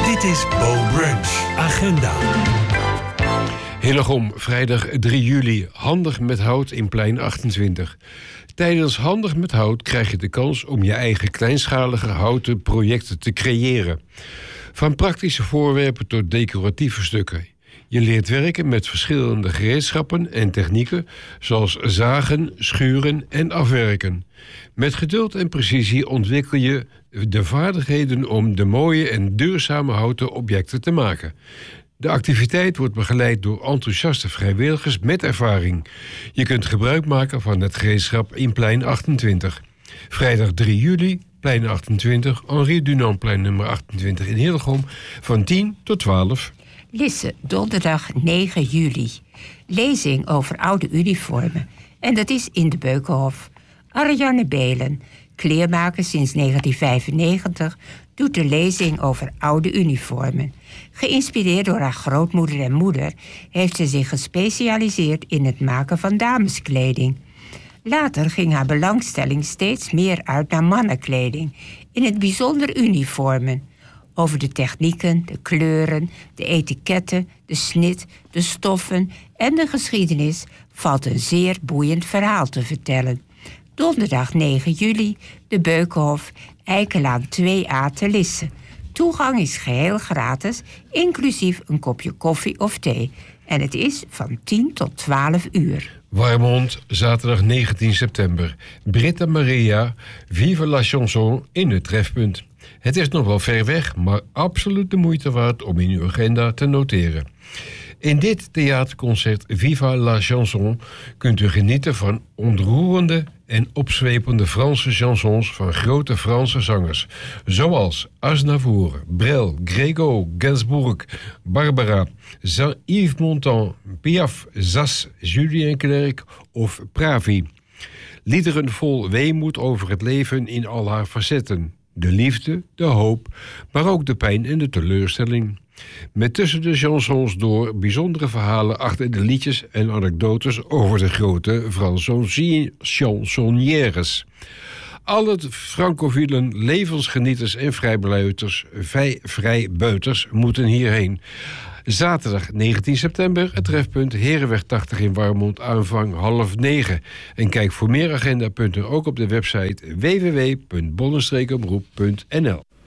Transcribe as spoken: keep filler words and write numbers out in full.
Dit is Bo Brunch. Agenda. Hillegom, vrijdag drie juli. Handig met hout in plein achtentwintig. Tijdens Handig met hout krijg je de kans om je eigen kleinschalige houten projecten te creëren. Van praktische voorwerpen tot decoratieve stukken. Je leert werken met verschillende gereedschappen en technieken, zoals zagen, schuren en afwerken. Met geduld en precisie ontwikkel je de vaardigheden om de mooie en duurzame houten objecten te maken. De activiteit wordt begeleid door enthousiaste vrijwilligers met ervaring. Je kunt gebruik maken van het gereedschap in plein achtentwintig. Vrijdag drie juli, plein achtentwintig, Henri Dunantplein nummer achtentwintig in Hillegom, van tien tot twaalf. Lisse, donderdag negen juli. Lezing over oude uniformen. En dat is in de Beukenhof. Ariane Belen, kleermaker sinds negentien vijfennegentig... doet de lezing over oude uniformen. Geïnspireerd door haar grootmoeder en moeder heeft ze zich gespecialiseerd in het maken van dameskleding. Later ging haar belangstelling steeds meer uit naar mannenkleding, in het bijzonder uniformen. Over de technieken, de kleuren, de etiketten, de snit, de stoffen en de geschiedenis valt een zeer boeiend verhaal te vertellen. Donderdag negen juli, de Beukenhof, Eikelaan twee A te Lisse. Toegang is geheel gratis, inclusief een kopje koffie of thee. En het is van tien tot twaalf uur. Warmond, zaterdag negentien september. Britta Maria, Vive la chanson in het trefpunt. Het is nog wel ver weg, maar absoluut de moeite waard om in uw agenda te noteren. In dit theaterconcert Viva la chanson kunt u genieten van ontroerende en opzwepende Franse chansons van grote Franse zangers, zoals Aznavour, Brel, Grégo, Gainsbourg, Barbara, Yves Montand, Piaf, Zas, Julien Clerc of Pravi. Liederen vol weemoed over het leven in al haar facetten. De liefde, de hoop, maar ook de pijn en de teleurstelling. Met tussen de chansons door bijzondere verhalen achter de liedjes en anekdotes over de grote Franse chansonnières. Al het francofielen, levensgenieters en vrijbuiters, vrij, vrijbuiters moeten hierheen. Zaterdag negentien september, het trefpunt Herenweg tachtig in Warmond, aanvang half negen. En kijk voor meer agendapunten ook op de website w w w punt bollenstreekomroep punt n l.